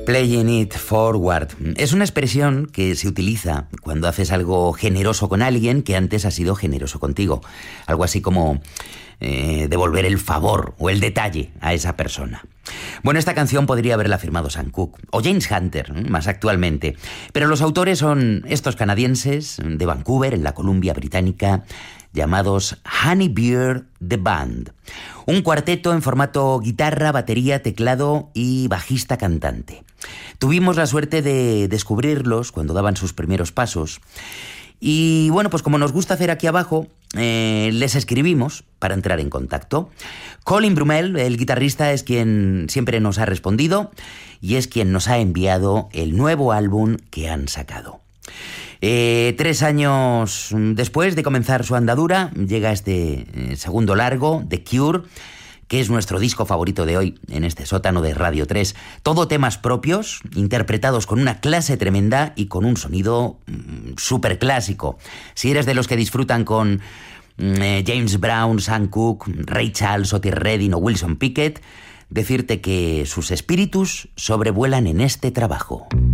Playing it forward. Es una expresión que se utiliza cuando haces algo generoso con alguien que antes ha sido generoso contigo. Algo así como devolver el favor o el detalle a esa persona. Bueno, esta canción podría haberla firmado Sam Cooke o James Hunter, más actualmente. Pero los autores son estos canadienses de Vancouver, en la Columbia Británica, llamados Honey Bear The Band. Un cuarteto en formato guitarra, batería, teclado y bajista cantante. Tuvimos la suerte de descubrirlos cuando daban sus primeros pasos. Y bueno, pues como nos gusta hacer aquí abajo, les escribimos para entrar en contacto. Colin Brumell, el guitarrista, es quien siempre nos ha respondido y es quien nos ha enviado el nuevo álbum que han sacado. 3 años después de comenzar su andadura, llega este segundo largo, The Cure, que es nuestro disco favorito de hoy en este sótano de Radio 3. Todo temas propios, interpretados con una clase tremenda y con un sonido súper clásico. Si eres de los que disfrutan con James Brown, Sam Cooke, Ray Charles, Otis Redding o Wilson Pickett, decirte que sus espíritus sobrevuelan en este trabajo.